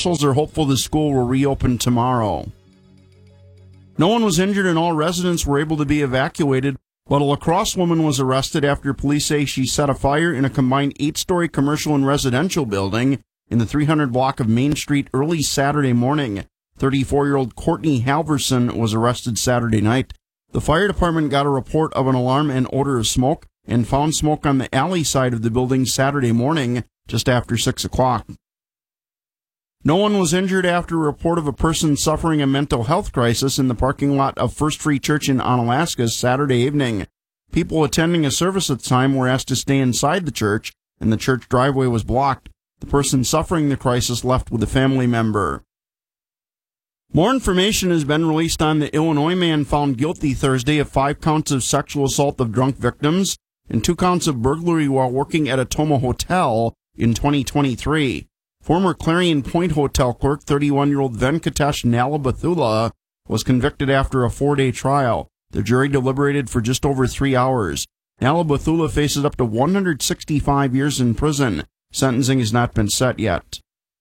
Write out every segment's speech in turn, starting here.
officials are hopeful the school will reopen tomorrow. No one was injured and all residents were able to be evacuated, but a La Crosse woman was arrested after police say she set a fire in a combined 8-story commercial and residential building in the 300 block of Main Street early Saturday morning. 34-year-old Courtney Halverson was arrested Saturday night. The fire department got a report of an alarm and odor of smoke and found smoke on the alley side of the building Saturday morning just after 6 o'clock. No one was injured after a report of a person suffering a mental health crisis in the parking lot of First Free Church in Onalaska Saturday evening. People attending a service at the time were asked to stay inside the church, and the church driveway was blocked. The person suffering the crisis left with a family member. More information has been released on the Illinois man found guilty Thursday of 5 counts of sexual assault of drunk victims and 2 counts of burglary while working at a Toma hotel in 2023. Former Clarion Point Hotel clerk, 31-year-old Venkatesh Nalabathula, was convicted after a 4-day trial. The jury deliberated for just over 3 hours. Nalabathula faces up to 165 years in prison. Sentencing has not been set yet.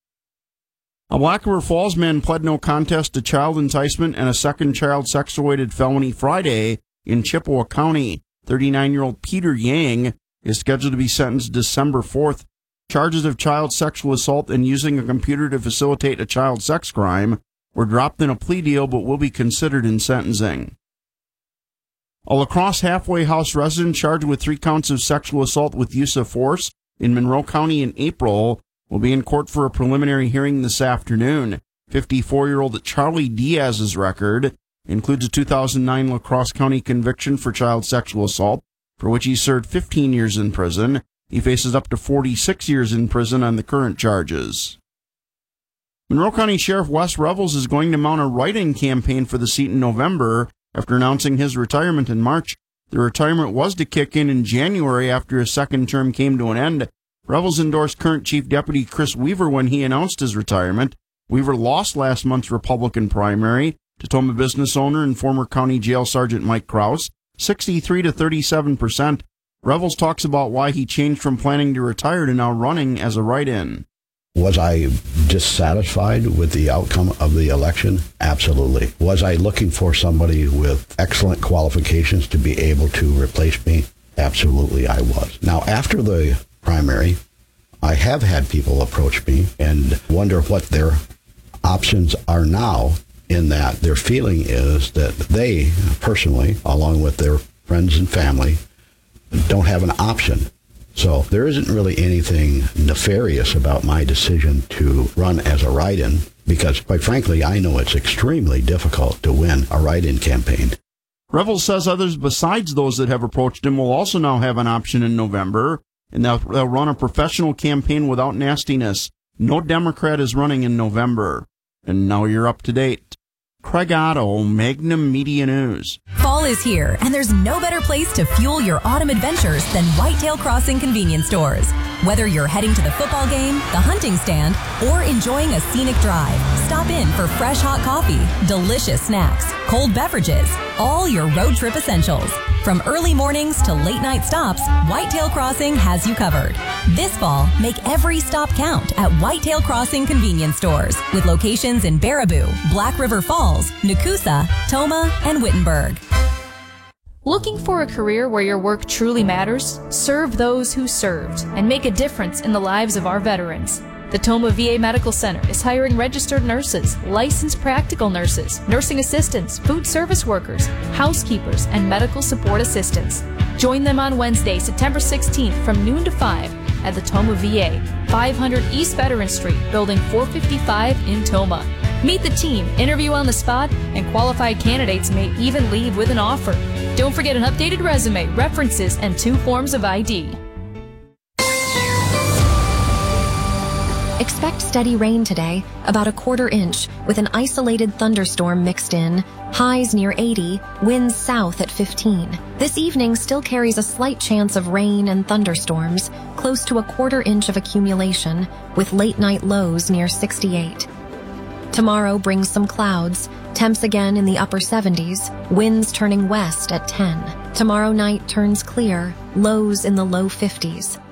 A Black River Falls man pled no contest to child enticement and a second child sex-related felony Friday in Chippewa County. 39-year-old Peter Yang is scheduled to be sentenced December 4th. Charges of child sexual assault and using a computer to facilitate a child sex crime were dropped in a plea deal but will be considered in sentencing. A La Crosse halfway house resident charged with 3 counts of sexual assault with use of force in Monroe County in April will be in court for a preliminary hearing this afternoon. 54-year-old Charlie Diaz's record includes a 2009 La Crosse County conviction for child sexual assault, for which he served 15 years in prison. He faces up to 46 years in prison on the current charges. Monroe County Sheriff Wes Revels is going to mount a write-in campaign for the seat in November after announcing his retirement in March. The retirement was to kick in January after his second term came to an end. Revels endorsed current Chief Deputy Chris Weaver when he announced his retirement. Weaver lost last month's Republican primary to Toma business owner and former County Jail Sergeant Mike Krause, 63 to 37%. Revels talks about why he changed from planning to retire to now running as a write-in. Was I dissatisfied with the outcome of the election? Absolutely. Was I looking for somebody with excellent qualifications to be able to replace me? Absolutely, I was. Now, after the primary, I have had people approach me and wonder what their options are now, in that their feeling is that they personally, along with their friends and family, don't have an option. So there isn't really anything nefarious about my decision to run as a write-in, because quite frankly, I know it's extremely difficult to win a write-in campaign. Revels says others besides those that have approached him will also now have an option in November, and they'll run a professional campaign without nastiness. No Democrat is running in November. And now you're up to date. Craig Otto, Magnum Media News. Fall is here, and there's no better place to fuel your autumn adventures than Whitetail Crossing convenience stores. Whether you're heading to the football game, the hunting stand, or enjoying a scenic drive, stop in for fresh hot coffee, delicious snacks, cold beverages, all your road trip essentials. From early mornings to late night stops, Whitetail Crossing has you covered. This fall, make every stop count at Whitetail Crossing convenience stores with locations in Baraboo, Black River Falls, Nakusa, Toma, and Wittenberg. Looking for a career where your work truly matters? Serve those who served and make a difference in the lives of our veterans. The Toma VA Medical Center is hiring registered nurses, licensed practical nurses, nursing assistants, food service workers, housekeepers, and medical support assistants. Join them on Wednesday, September 16th from noon to 5 at the Toma VA, 500 East Veteran Street, Building 455 in Toma. Meet the team, interview on the spot, and qualified candidates may even leave with an offer. Don't forget an updated resume, references, and 2 forms of ID. Expect steady rain today, about 1/4 inch, with an isolated thunderstorm mixed in, highs near 80, winds south at 15. This evening still carries a slight chance of rain and thunderstorms, close to 1/4 inch of accumulation, with late night lows near 68. Tomorrow brings some clouds, temps again in the upper 70s, winds turning west at 10. Tomorrow night turns clear, lows in the low 50s.